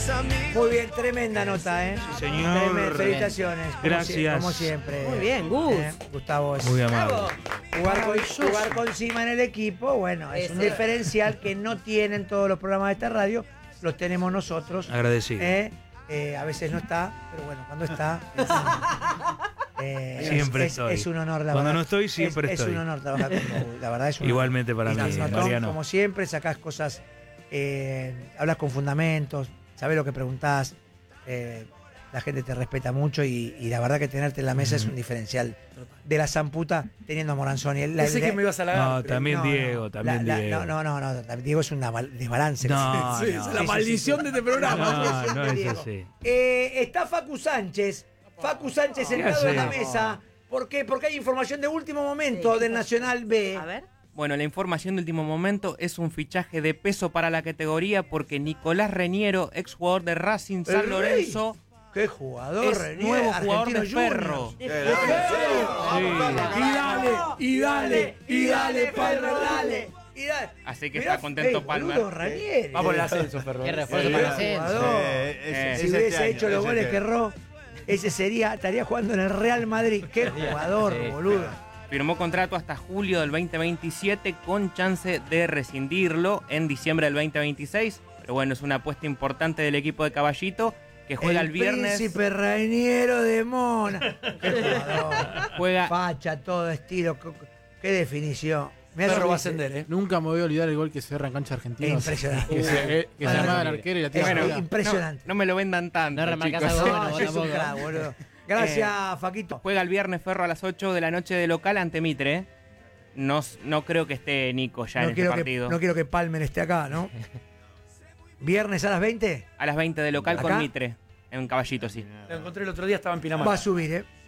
Muy bien, tremenda nota, ¿eh? Sí, señor. Felicitaciones. Gracias. Como siempre. Muy bien, Gus. Gustavo. Muy amable. Jugar con Sima en el equipo, bueno, es un diferencial que no tienen todos los programas de esta radio, los tenemos nosotros. Agradecido. A veces no está, pero bueno, cuando está. Siempre estoy. Es un honor, la Cuando verdad. no estoy, siempre estoy. Es un honor trabajar con vos, la verdad es un Igualmente honor. para mí, Mariano. Como siempre, sacás cosas, hablas con fundamentos, sabés lo que preguntás, la gente te respeta mucho y la verdad que tenerte en la mesa es un diferencial de la zamputa teniendo a Moranzoni. Pensé que me ibas a halagar. No, también Diego, también Diego. No, Diego es un desbalance. No, Sí, no. la maldición de este programa. No es así. Está Facu Sánchez sentado en la mesa. ¿Por qué? Porque hay información de último momento del Nacional B. A ver. Bueno, la información de último momento es un fichaje de peso para la categoría porque Nicolás Reñero, ex jugador de Racing San Lorenzo, ¡Qué jugador! es Renier, nuevo jugador de Argentino Ferro. Y dale, Palmer, dale. Así que está contento Palmer. Va por el ascenso, Ferro. Qué refuerzo para el ascenso. Si hubiese hecho los goles que erró, ese estaría jugando en el Real Madrid. ¡Qué jugador, boludo! Firmó contrato hasta julio del 2027 con chance de rescindirlo en diciembre del 2026. Pero bueno, es una apuesta importante del equipo de Caballito que juega el viernes. Príncipe Reiniero de Mona. ¡Qué jugador! Juega Facha, todo estilo. ¡Qué definición! Ferro va a ascender, ¿eh? Nunca me voy a olvidar el gol que se erra en cancha argentina. Impresionante. Que se llamaba el arquero y la tira Bueno, arriba. Impresionante. No me lo vendan tanto, No remarcás chicos. algo bueno, No, vos es un tampoco. crack, boludo. Gracias, Faquito. Juega el viernes Ferro a las 8 de la noche de local ante Mitre. No creo que esté Nico ya en este partido. No quiero que Palmer esté acá, ¿no? ¿Viernes a las 20? A las 20 de local ¿Acá? con Mitre. En Caballito, sí. Lo encontré el otro día, estaba en Pinamar. Va a subir, ¿eh?